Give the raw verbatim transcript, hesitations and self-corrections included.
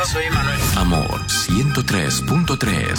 Yo soy Manuel. Amor ciento tres punto tres.